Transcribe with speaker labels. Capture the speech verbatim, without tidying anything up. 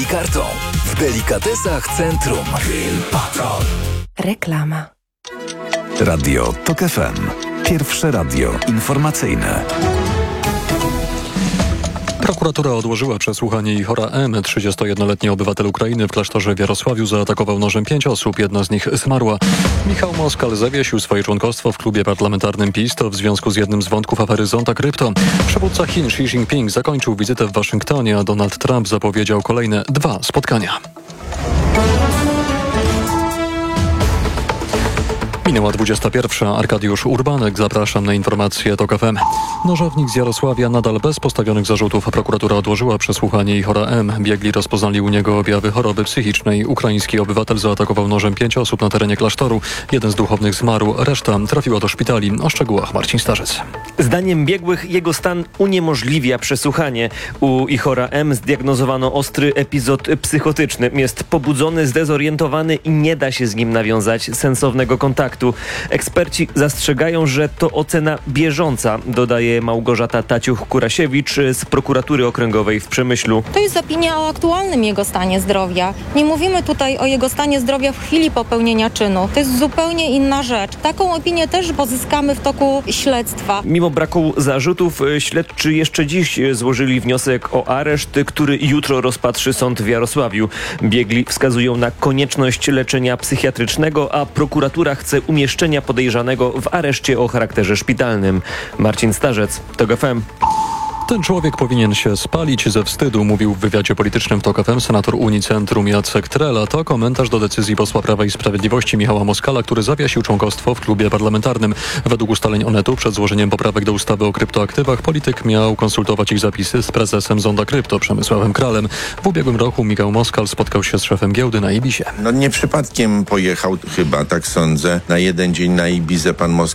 Speaker 1: i kartą. W delikatesach Centrum.
Speaker 2: Reklama.
Speaker 1: Radio Tok F M. Pierwsze radio informacyjne.
Speaker 3: Prokuratura odłożyła przesłuchanie Ihora M. trzydziestojednoletni obywatel Ukrainy w klasztorze w Jarosławiu zaatakował nożem pięć osób. Jedna z nich zmarła. Michał Moskal zawiesił swoje członkostwo w klubie parlamentarnym PiS. To w związku z jednym z wątków afery Zonda Krypto. Przywódca Chin Xi Jinping zakończył wizytę w Waszyngtonie, a Donald Trump zapowiedział kolejne dwa spotkania. Minęła dwudziesta pierwsza. Arkadiusz Urbanek. Zapraszam na informacje Tok F M. Nożownik z Jarosławia nadal bez postawionych zarzutów. Prokuratura odłożyła przesłuchanie Ihora M. Biegli rozpoznali u niego objawy choroby psychicznej. Ukraiński obywatel zaatakował nożem pięć osób na terenie klasztoru. Jeden z duchownych zmarł, reszta trafiła do szpitali. O szczegółach Marcin Starzec.
Speaker 4: Zdaniem biegłych jego stan uniemożliwia przesłuchanie. U Ihora M. zdiagnozowano ostry epizod psychotyczny. Jest pobudzony, zdezorientowany i nie da się z nim nawiązać sensownego kontaktu. Eksperci zastrzegają, że to ocena bieżąca, dodaje Małgorzata Taciuch-Kurasiewicz z prokuratury okręgowej w Przemyślu.
Speaker 5: To jest opinia o aktualnym jego stanie zdrowia. Nie mówimy tutaj o jego stanie zdrowia w chwili popełnienia czynu. To jest zupełnie inna rzecz. Taką opinię też pozyskamy w toku śledztwa.
Speaker 4: Mimo braku zarzutów śledczy jeszcze dziś złożyli wniosek o areszt, który jutro rozpatrzy sąd w Jarosławiu. Biegli wskazują na konieczność leczenia psychiatrycznego, a prokuratura chce umieszczenia podejrzanego w areszcie o charakterze szpitalnym. Marcin Starzec, Tok F M.
Speaker 3: Ten człowiek powinien się spalić ze wstydu, mówił w wywiadzie politycznym w Tok F M senator Unii Centrum Jacek Trela. To komentarz do decyzji posła Prawa i Sprawiedliwości Michała Moskala, który zawiesił członkostwo w klubie parlamentarnym. Według ustaleń Onetu przed złożeniem poprawek do ustawy o kryptoaktywach polityk miał konsultować ich zapisy z prezesem Zonda Krypto Przemysławem Kralem. W ubiegłym roku Michał Moskal spotkał się z szefem giełdy na Ibizie.
Speaker 6: No nie przypadkiem pojechał chyba, tak sądzę, na jeden dzień na Ibizę pan Moskal.